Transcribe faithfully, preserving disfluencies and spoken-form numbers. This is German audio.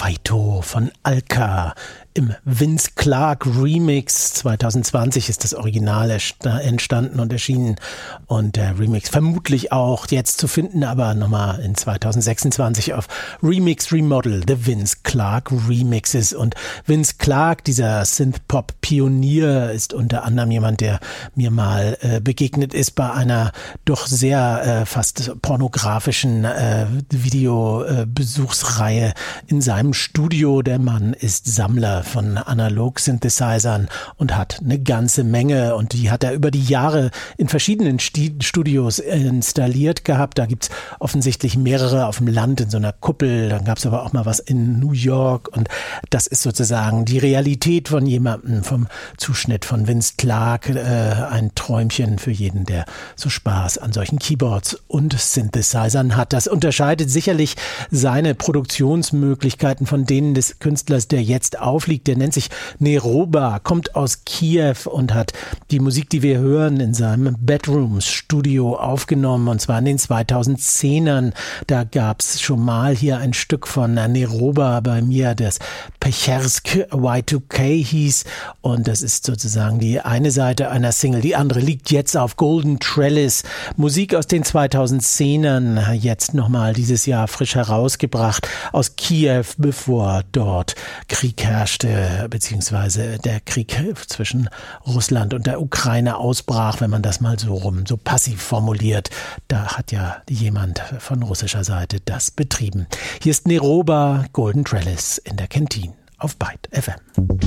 Waito von Alka im Vince Clarke Remix. zwanzig zwanzig ist das Original entstanden und erschienen und der Remix vermutlich auch jetzt zu finden, aber nochmal in zwanzig sechsundzwanzig auf Remix Remodel, The Vince Clarke Remixes. Und Vince Clarke, dieser Synth-Pop-Pionier, ist unter anderem jemand, der mir mal äh, begegnet ist bei einer doch sehr äh, fast pornografischen äh, Videobesuchsreihe in seinem Studio. Der Mann ist Sammler von Analog-Synthesizern und hat eine ganze Menge, und die hat er über die Jahre in verschiedenen Studios installiert gehabt. Da gibt's offensichtlich mehrere auf dem Land in so einer Kuppel, dann gab's aber auch mal was in New York, und das ist sozusagen die Realität von jemandem, vom Zuschnitt von Vince Clarke, äh, ein Träumchen für jeden, der so Spaß an solchen Keyboards und Synthesizern hat. Das unterscheidet sicherlich seine Produktionsmöglichkeiten von denen des Künstlers, der jetzt aufliegt. Der nennt sich Neroba, kommt aus Kiew und hat die Musik, die wir hören, in seinem Bedrooms-Studio aufgenommen, und zwar in den zweitausendzehnern. Da gab es schon mal hier ein Stück von Neroba bei mir, das Pechersk Y zwei K hieß, und das ist sozusagen die eine Seite einer Single. Die andere liegt jetzt auf Golden Trellis. Musik aus den zweitausendzehnern, jetzt nochmal dieses Jahr frisch herausgebracht aus Kiew, bevor dort Krieg herrschte, beziehungsweise der Krieg zwischen Russland und der Ukraine ausbrach, wenn man das mal so rum, so passiv formuliert. Da hat ja jemand von russischer Seite das betrieben. Hier ist Neroba, Golden Trellis in der Kentine auf Byte F M.